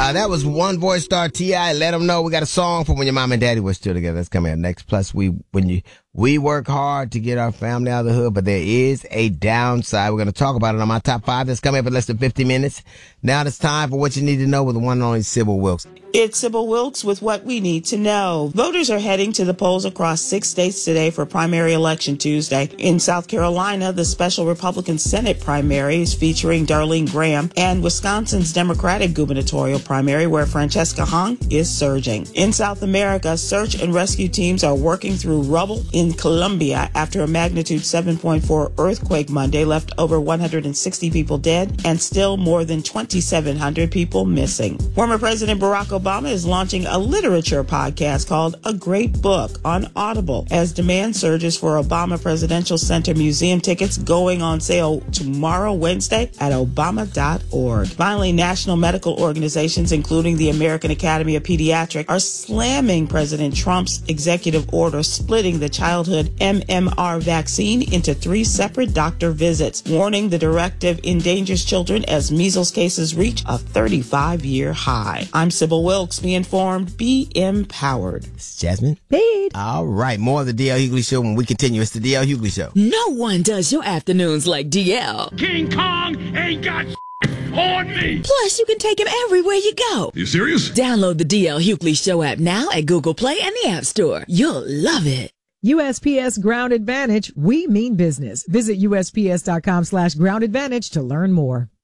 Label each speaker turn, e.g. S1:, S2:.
S1: That was One Voice Star T.I. Let them know we got a song for when your mom and daddy were still together. That's coming up next. Plus, we work hard to get our family out of the hood, but there is a downside. We're going to talk about it on my top 5. That's coming up in less than 50 minutes. Now it's time for what you need to know with the one and only Sybil Wilkes.
S2: It's Sybil Wilkes with what we need to know. Voters are heading to the polls across 6 states today for primary election Tuesday. In South Carolina, the special Republican Senate primary is featuring Darlene Graham, and Wisconsin's Democratic gubernatorial primary, where Francesca Hong is surging. In South America, search and rescue teams are working through rubble in Colombia after a magnitude 7.4 earthquake Monday left over 160 people dead and still more than 2,700 people missing. Former President Barack Obama is launching a literature podcast called A Great Book on Audible as demand surges for Obama Presidential Center museum tickets going on sale tomorrow, Wednesday, at obama.org. Finally, national medical organizations, including the American Academy of Pediatrics, are slamming President Trump's executive order splitting the childhood MMR vaccine into 3 separate doctor visits, warning the directive endangers children as measles cases reach a 35-year high. I'm Sybil Wilkes. Be informed, be empowered.
S1: It's Jasmine.
S3: Paid.
S1: All right, more of the DL Hughley Show when we continue. It's the DL Hughley Show.
S3: No one does your afternoons like DL.
S4: King Kong ain't got on me.
S3: Plus, you can take him everywhere you go.
S4: You serious?
S3: Download the DL Hughley Show app now at Google Play and the App Store. You'll love it.
S5: USPS Ground Advantage. We mean business. Visit USPS.com/Ground Advantage to learn more.